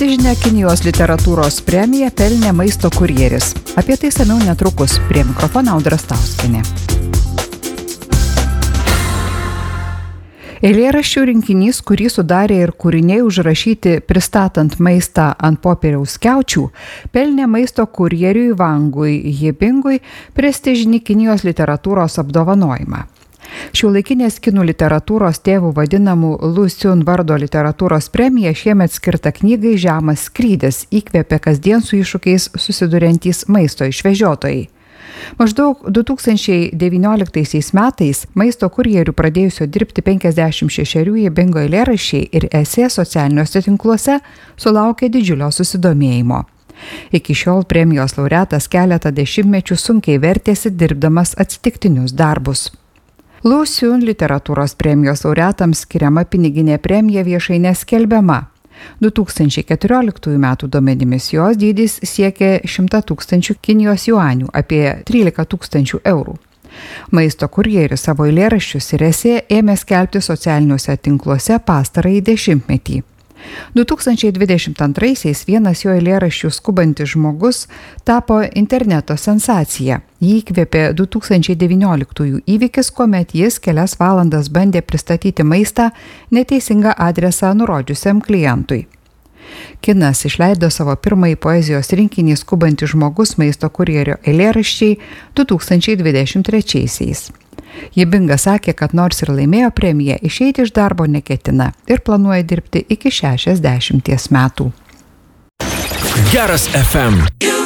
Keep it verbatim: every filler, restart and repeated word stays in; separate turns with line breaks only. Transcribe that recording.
Prestižinę Kinijos literatūros premiją pelnė maisto kurjeris. Apie tai samiau netrukus. Prie mikrofono Audra Stauskienė. Eilėraščių rinkinys, kurį sudarė ir kūriniai užrašyti pristatant maistą ant popieriaus skiaučių, pelnė maisto kurjeriui Wangui Yibingui prestižinį Kinijos literatūros apdovanojimą. Šiuolaikinės kinų literatūros tėvų vadinamų Lu Xun vardo literatūros premija šiemet skirta knygai Žemas skrydis įkvėpė kasdien su iššūkiais susiduriantys maisto išvežiotojai. Maždaug du tūkstančiai devynioliktaisiais metais maisto kurjerių pradėjusio dirbti penkiasdešimt šešerių Yibingo eilėraščiai ir esė socialiniuose tinkluose sulaukė didžiulio susidomėjimo. Iki šiol premijos laureatas keletą dešimtmečių sunkiai vertėsi dirbdamas atsitiktinius darbus. Lu Xun literatūros premijos laureatams skiriama piniginė premija viešai neskelbiama. du tūkstančiai keturioliktųjų metų duomenimis jos dydis siekė šimtą tūkstančių Kinijos juanių, apie trylika tūkstančių eurų. Maisto kurjeris savo eilėraščius ir esė ėmė skelbti socialiniuose tinkluose pastarąjį dešimtmetį. du tūkstančiai dvidešimt antraisiais vienas jo eilėraščių skubantis žmogus tapo interneto sensacija. Jį įkvėpė du tūkstančiai devynioliktųjų įvykis, kuomet jis kelias valandas bandė pristatyti maistą neteisingą adresą nurodžiusiam klientui. Kinas išleido savo pirmąjį poezijos rinkinį Skubantis žmogus maisto kurjerio eilėraščiai du tūkstančiai dvidešimt trečiaisiais. Yibingas sakė, kad nors ir laimėjo premiją, išeiti iš darbo neketina ir planuoja dirbti iki šešiasdešimties metų.
Geras F M.